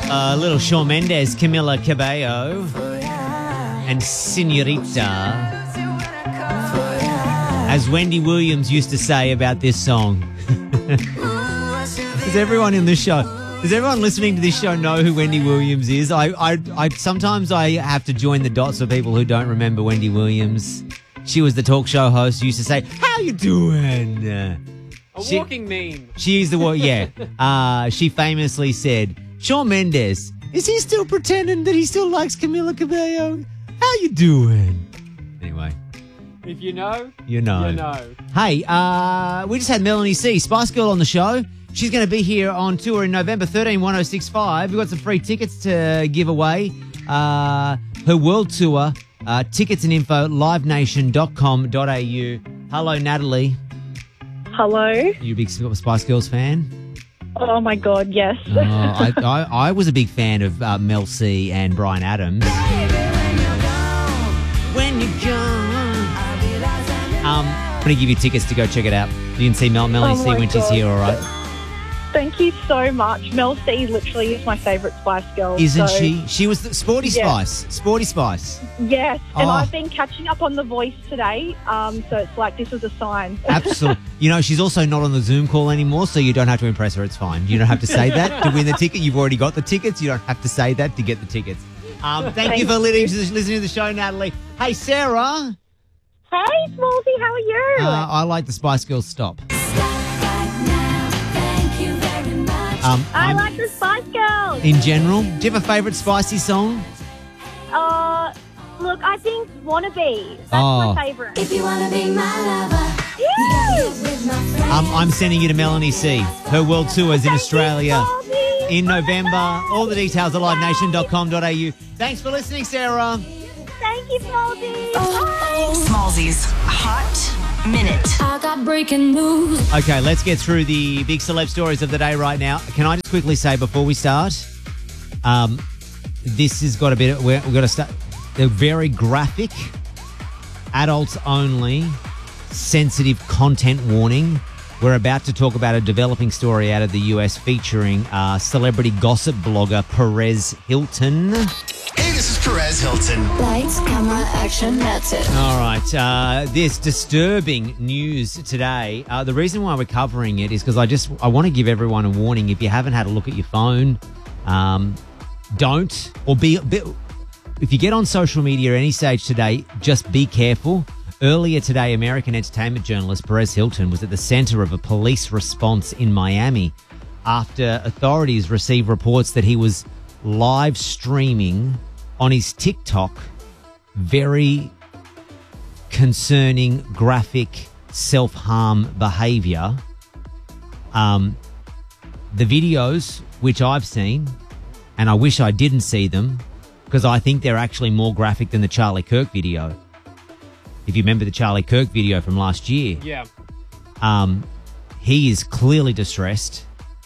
Little Shawn Mendes, Camila Cabello, and Senorita. As Wendy Williams used to say about this song. Does everyone listening to this show know who Wendy Williams is? I sometimes I have to join the dots for people who don't remember Wendy Williams. She was the talk show host who used to say, "How you doing?" Walking meme. She's the one, yeah. She famously said, "Shawn Mendes, is he still pretending that he still likes Camila Cabello? How you doing?" Anyway. If you know, you know. You know. Hey, we just had Melanie C, Spice Girl, on the show. She's going to be here on tour in November 13, 1065. We've got some free tickets to give away. Her world tour, tickets and info, livenation.com.au. Hello, Natalie. Hello. You a big Spice Girls fan? Oh, my God, yes. I was a big fan of Mel C and Bryan Adams. When you're gone. I'm going to give you tickets to go check it out. You can see Melanie C when she's here, all right? Thank you so much. Mel C literally is my favourite Spice Girl. Isn't she? She was the Sporty Spice. Sporty Spice. Yes, and I've been catching up on The Voice today, so it's like this was a sign. Absolutely. You know, she's also not on the Zoom call anymore, so you don't have to impress her. It's fine. You don't have to say that to win the ticket. You've already got the tickets. You don't have to say that to get the tickets. Thank you for listening to the show, Natalie. Hey, Sarah. Hey, Smallsy, how are you? I like the Spice Girls Stop. I like the Spice Girls. In general, do you have a favourite spicy song? Look, I think Wanna Be. That's my favourite. If you wanna be my lover. I'm sending you to Melanie C. Her world tour is in Australia in November. All the details at livenation.com.au. Thanks for listening, Sarah. Thank you, Smallsy. Smallsy's Hot Minute. I got breaking news. Okay, let's get through the big celeb stories of the day right now. Can I just quickly say before we start, this has got a bit. We've got to start. They're very graphic, adults only, sensitive content warning. We're about to talk about a developing story out of the US featuring celebrity gossip blogger Perez Hilton. Hey, this is Perez Hilton. Lights, camera, action, that's it. All right. This disturbing news today. The reason why we're covering it is because I want to give everyone a warning. If you haven't had a look at your phone, don't. Or if you get on social media at any stage today, just be careful. Earlier today, American entertainment journalist Perez Hilton was at the center of a police response in Miami after authorities received reports that he was live streaming on his TikTok very concerning, graphic, self-harm behavior. The videos, which I've seen, and I wish I didn't see them, because I think they're actually more graphic than the Charlie Kirk video. If you remember the Charlie Kirk video from last year. Yeah. He is clearly distressed,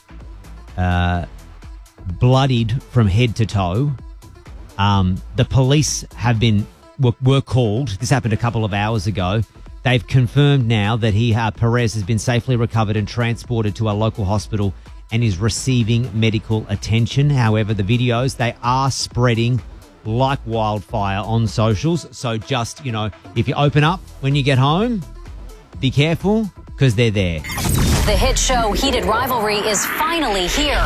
bloodied from head to toe. The police were called. This happened a couple of hours ago. They've confirmed now that Perez has been safely recovered and transported to a local hospital and is receiving medical attention. However, the videos, they are spreading like wildfire on socials. So just, if you open up when you get home, be careful because they're there. The hit show Heated Rivalry is finally here.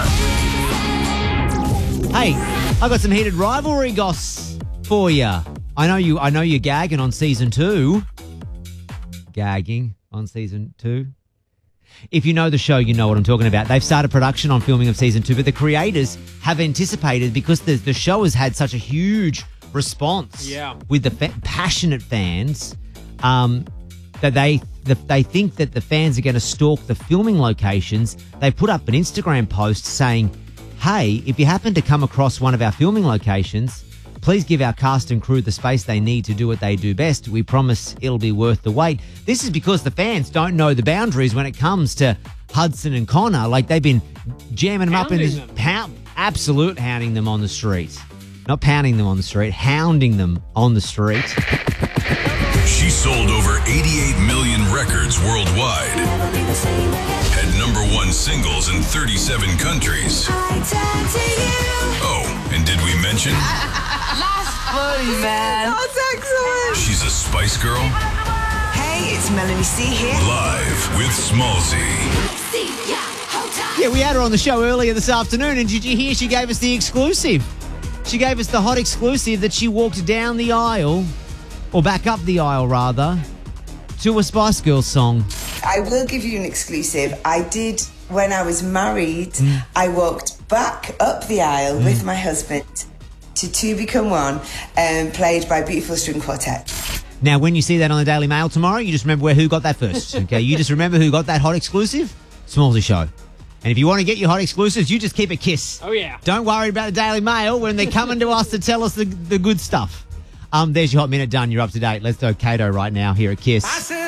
Hey, I've got some Heated Rivalry goss for you. I know you're gagging on season 2. Gagging on season 2. If you know the show, you know what I'm talking about. They've started production on filming of season 2, but the creators have anticipated, because the show has had such a huge response with the passionate fans, that they think that the fans are going to stalk the filming locations. They put up an Instagram post saying, hey, if you happen to come across one of our filming locations, please give our cast and crew the space they need to do what they do best. We promise it'll be worth the wait. This is because the fans don't know the boundaries when it comes to Hudson and Connor. Like, they've been jamming them up in this absolute hounding them on the street. Not pounding them on the street, hounding them on the street. She sold over 88 million records worldwide. Had #1 singles in 37 countries. Oh, attention? Funny, man. That's excellent. She's a Spice Girl. Hey, it's Melanie C here. Live with Smallzy. Yeah, we had her on the show earlier this afternoon, and did you hear she gave us the exclusive? She gave us the hot exclusive that she walked down the aisle, or back up the aisle, rather, to a Spice Girls song. I will give you an exclusive. I did, when I was married, I walked back up the aisle with my husband to Two Become One, played by Beautiful String Quartet. Now, when you see that on the Daily Mail tomorrow, you just remember who got that first. Okay, you just remember who got that hot exclusive. Smallzy Show. And if you want to get your hot exclusives, you just keep a kiss. Oh, yeah. Don't worry about the Daily Mail when they're coming to us to tell us the good stuff. There's your Hot Minute done. You're up to date. Let's do Kato right now here at Kiss.